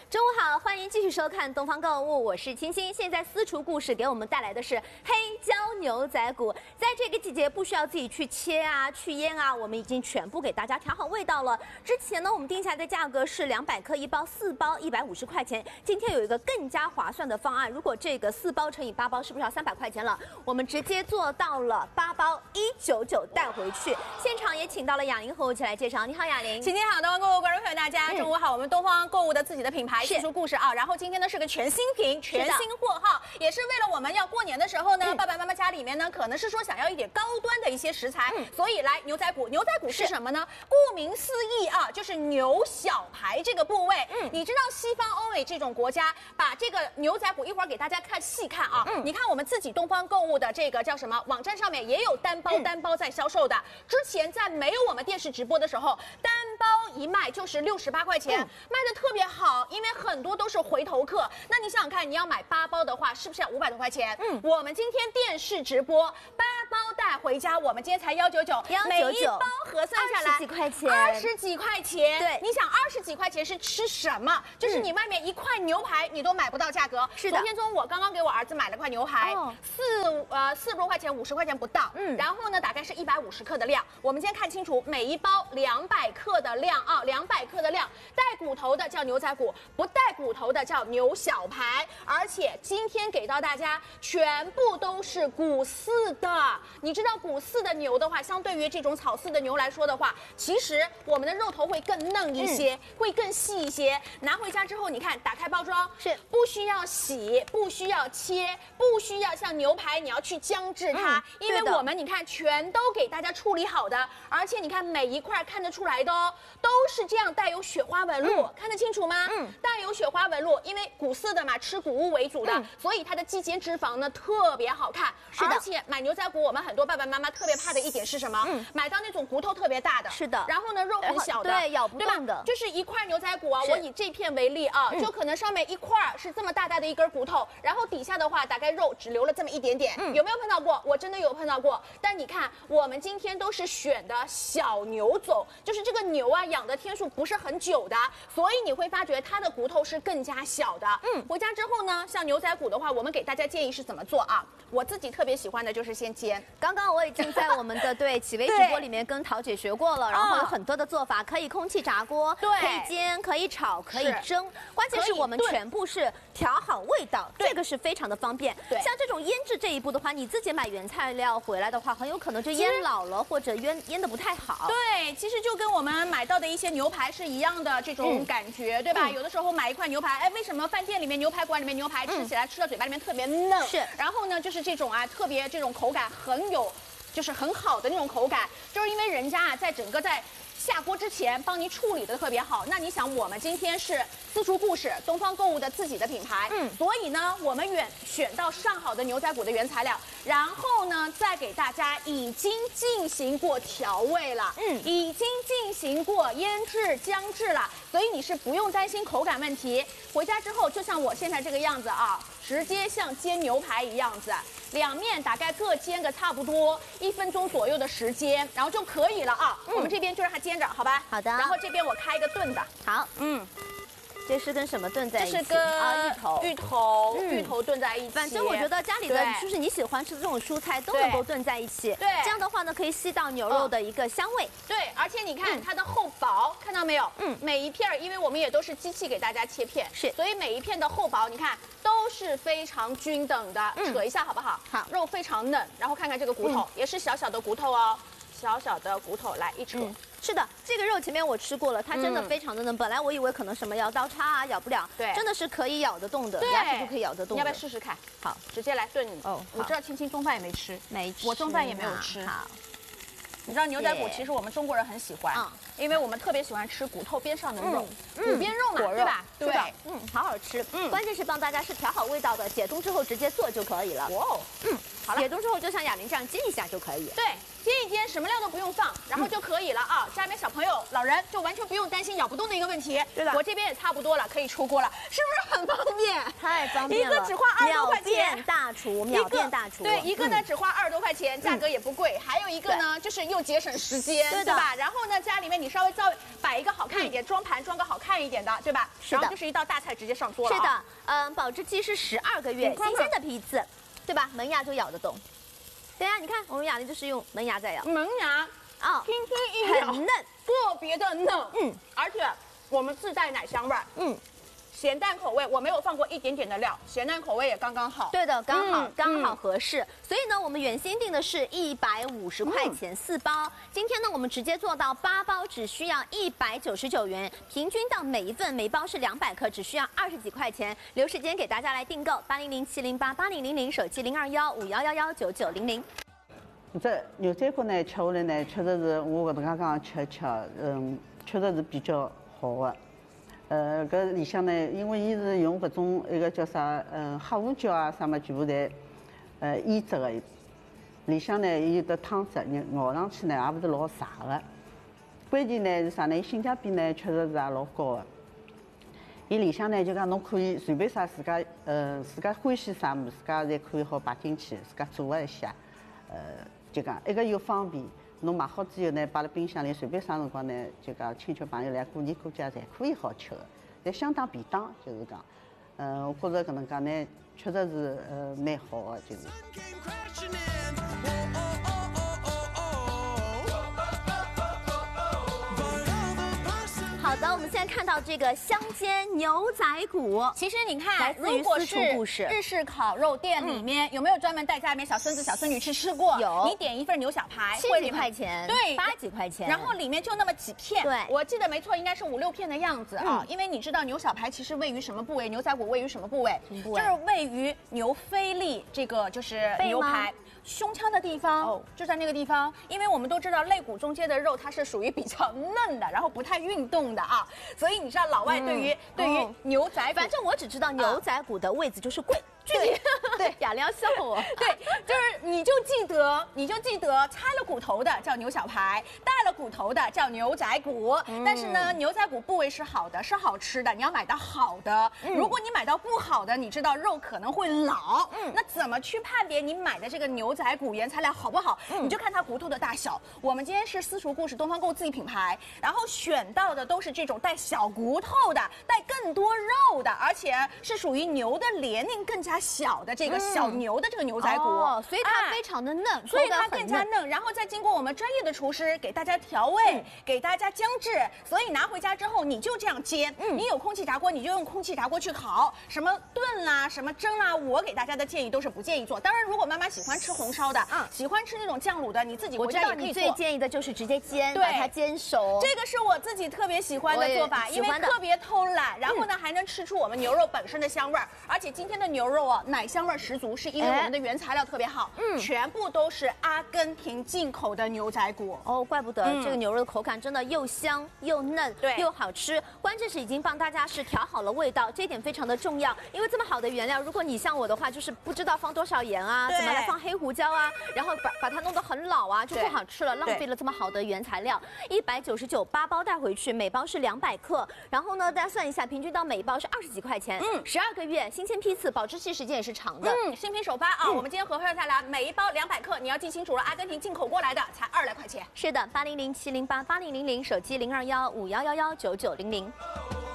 中午好，欢迎继续收看《东方购物》，我是青青。现在私厨故事给我们带来的是黑椒牛仔骨，在这个季节不需要自己去切啊、去腌啊，我们已经全部给大家调好味道了。之前呢，我们定下来的价格是200克一包，4包150块钱。今天有一个更加划算的方案，如果这个4包乘以8包，是不是要300块钱了？我们直接做到了8包199带回去。现场也请到了雅玲和我一起来介绍。你好，雅玲。 晴天好，东方购物观众朋友大家中午好，我们东方购物的自己的品牌。细说故事啊，然后今天呢是个全新品、全新货号，也是为了我们要过年的时候呢，爸爸妈妈家里面呢可能是说想要一点高端的一些食材，所以来牛仔骨。牛仔骨是什么呢？顾名思义啊，就是牛小排这个部位。你知道西方欧美这种国家把这个牛仔骨一会儿给大家看细看啊，你看我们自己东方购物的这个叫什么网站上面也有单包在销售的。之前在没有我们电视直播的时候，单包一卖就是68块钱，卖的特别好，因为很多都是回头客。那你想想看，你要买8包的话，是不是要500多块钱？我们今天电视直播8包带回家，我们今天才199，每一包核算下来 20几块钱 ，20几块钱。 对， 你想20几块钱是吃什么？就是你外面一块牛排你都买不到价格。 是的。 昨天中午我刚刚给我儿子买了块牛排，40多块钱，50块钱不到。然后呢，大概是150克的量。我们先看清楚，每一包200克的量啊，200克的量，带骨头的叫牛仔骨，不带骨头的叫牛小排。而且今天给到大家全部都是骨饲的。你知道骨饲的牛的话，相对于这种草饲的牛来说的话，其实我们的肉头会更嫩一些，会更细一些。拿回家之后，你看打开包装是不需要洗，不需要切，不需要像牛排你要去姜制它，因为我们你看全都给大家处理好的，而且你看每一块看得出来的哦，都是这样带有雪花纹路，看得清楚吗？带有雪花纹路，因为骨饲的嘛，吃谷物为主的，所以它的肌间脂肪呢特别好看。是的，而且买牛仔骨，我们很多爸爸妈妈特别怕的一点是什么？买到那种骨头特别大的， 是的， 然后呢肉很小的， 对，咬不动的， 就是一块牛仔骨啊，我以这片为例啊，就可能上面一块是这么大的一根骨头，然后底下的话大概肉只留了这么一点点，有没有碰到过？我真的有碰到过。但你看，我们今天都是选的小牛种，就是这个牛啊养的天数不是很久的，所以你会发觉它的骨头是更加小的。回家之后呢，像牛仔骨的话，我们给大家建议是怎么做啊？我自己特别喜欢的就是先煎。 刚刚我已经在我们的启薇直播里面跟桃姐学过了，然后有很多的做法，可以空气炸锅，可以煎，可以炒，可以蒸，关键是我们全部是调好味道，这个是非常的方便。像这种腌制这一步的话，你自己买原材料回来的话，很有可能就腌老了，或者腌的不太好。 对，其实就跟我们买到的一些牛排是一样的这种感觉，对吧？有的时候买一块牛排，哎，为什么饭店里面牛排馆里面牛排吃起来吃到嘴巴里面特别嫩？是，然后呢，就是这种啊，特别这种口感很有。就是很好的那种口感，就是因为人家啊，在整个在下锅之前帮你处理的特别好。那你想，我们今天是私厨故事东方购物的自己的品牌，所以呢，我们选到上好的牛仔骨的原材料，然后呢，再给大家已经进行过调味了，已经进行过腌制、姜制了，所以你是不用担心口感问题。回家之后，就像我现在这个样子啊，直接像煎牛排一样子。两面大概各煎个差不多1分钟左右的时间，然后就可以了啊。我们这边就让它煎着，好吧？ 好的。 然后这边我开一个炖的。 好，这是跟什么炖在一起？ 这是跟芋头炖在一起。 反正我觉得家里的就是你喜欢吃的这种蔬菜都能够炖在一起。对，这样的话呢，可以吸到牛肉的一个香味。 对，而且你看它的厚薄，看到没有？每一片，因为我们也都是机器给大家切片，所以每一片的厚薄，你看都是非常均等的。扯一下好不好？好，肉非常嫩，然后看看这个骨头，也是小小的骨头哦，小小的骨头来一扯。 是的，这个肉前面我吃过了，它真的非常的嫩。本来我以为可能什么要刀叉啊咬不了，对，真的是可以咬得动的，牙齿都可以咬得动的。 你要不要试试看？ 好， 直接来炖你。哦，我知道青青中饭也没吃，我中饭也没有吃。好，你知道牛仔骨其实我们中国人很喜欢，因为我们特别喜欢吃骨头边上的肉，骨边肉嘛，对吧？ 对，好好吃。关键是帮大家是调好味道的，解冻之后直接做就可以了。哇， 好了， 解冻之后就像哑铃这样煎一下就可以。 对，煎一煎，什么料都不用放，然后就可以了啊。家里面小朋友、老人就完全不用担心咬不动的一个问题。 对的， 我这边也差不多了，可以出锅了，是不是很方便？ 太方便了， 一个只花20多块钱， 秒变大厨，秒变大厨。 对，一个呢只花20多块钱，价格也不贵。还有一个呢，就是又节省时间，对吧？然后呢，家里面你稍微摆一个好看一点，装盘装个好看一点的，对吧？ 是的， 然后就是一道大菜直接上桌了。 是的，保质期是12个月，新鲜的批次，对吧？门牙就咬得动。对啊，你看我们哑铃就是用门牙在咬， 门牙啊， 轻轻一咬， 很嫩， 特别的嫩，而且我们自带奶香味儿，咸淡口味我没有放过一点点的料，咸淡口味也刚刚好。 对的，刚好合适。所以呢，我们原先定的是150块钱4包，今天呢我们直接做到8包，只需要199元，平均到每一份每包是200克，只需要20几块钱。留时间给大家来订购800-708-8000，手机0215111990。 这牛仔骨呢，吃下来呢，确实是我搿能介讲吃，确实是比较好的。搿里向呢，因为伊是用搿种一个叫啥，黑胡椒啊啥么，全部侪腌制的。里向呢有得汤汁，咬上去呢也勿是老柴的。关键呢是啥呢？性价比呢确实是也老高的。伊里向呢就讲侬可以随便啥自家欢喜啥物事，自家侪可以好摆进去，自家做一下。就讲一个又方便。侬买好之后呢，摆辣冰箱里，随便啥辰光呢，就讲亲戚朋友来过年过节，侪可以好吃的，侪相当便当，就是讲，我觉着搿能介呢，确实是蛮好的，就是。 好的，我们现在看到这个香煎牛仔骨， 其实你看，如果是日式烤肉店里面，有没有专门带家里面小孙子、小孙女去吃过？ 有。 你点一份牛小排 ，70几块钱， 对 ，80几块钱， 然后里面就那么几片， 对， 我记得没错，应该是5、6片的样子啊。因为你知道牛小排其实位于什么部位？牛仔骨位于什么部位？就是位于牛菲力这个就是牛排。胸腔的地方就在那个地方，因为我们都知道肋骨中间的肉它是属于比较嫩的，然后不太运动的啊，所以你知道老外对于牛仔骨， 反正我只知道牛仔骨的位置就是贵。对，雅玲要笑我。 对，就是你就记得拆了骨头的叫牛小排，带了骨头的叫牛仔骨。但是呢，牛仔骨部位是好的，是好吃的，你要买到好的。如果你买到不好的，你知道肉可能会老。那怎么去判别你买的这个牛仔骨原材料好不好？你就看它骨头的大小。我们今天是私厨故事东方购自己品牌，然后选到的都是这种带小骨头的，带更多肉的，而且是属于牛的年龄更加小的这个小牛的这个牛仔骨， 所以它非常的嫩， 所以它更加嫩，然后再经过我们专业的厨师给大家调味，给大家姜制，所以拿回家之后你就这样煎，你有空气炸锅你就用空气炸锅去烤，什么炖啦，什么蒸啦，我给大家的建议都是不建议做。当然，如果妈妈喜欢吃红烧的，喜欢吃那种酱卤的，你自己回家也可以做。 我知道你最建议的就是直接煎，把它煎熟。 这个是我自己特别喜欢的做法，因为特别偷懒，然后呢还能吃出我们牛肉本身的香味儿，而且今天的牛肉啊，奶香味十足，是因为我们的原材料特别好，全部都是阿根廷进口的牛仔骨。 哦，怪不得这个牛肉的口感真的又香又嫩，对，又好吃。关键是已经帮大家是调好了味道，这一点非常的重要。因为这么好的原料，如果你像我的话，就是不知道放多少盐啊，怎么来放黑胡椒啊，然后把它弄得很老啊，就不好吃了，浪费了这么好的原材料。199，8包带回去，每包是200克。然后呢，大家算一下，平均到每包是20几块钱。12个月，新鲜批次，保质期时间也是长的。 新品首发啊！我们今天合配下来，每一包200克，你要记清楚了，阿根廷进口过来的才20来块钱。 是的，800-708-8000，手机0215111990。